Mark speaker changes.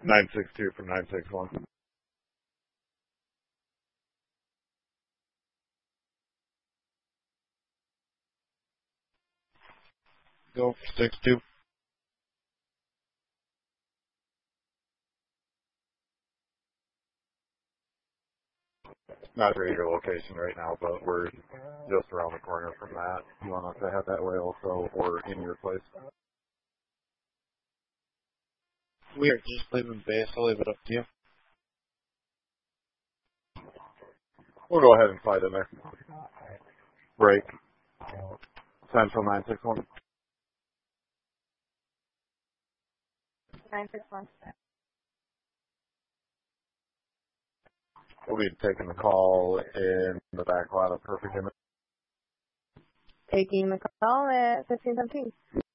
Speaker 1: 962 from 961.
Speaker 2: Go for 62.
Speaker 1: Not sure your location right now, but we're just around the corner from that. You want us to head that way also, or in your place?
Speaker 2: We are just leaving base. I'll leave it up to you.
Speaker 1: We'll go ahead and slide in there. Break. Central 961.
Speaker 3: 961.
Speaker 1: We'll be taking the call in the back lot of Perfect Image.
Speaker 3: Taking the call at 1517.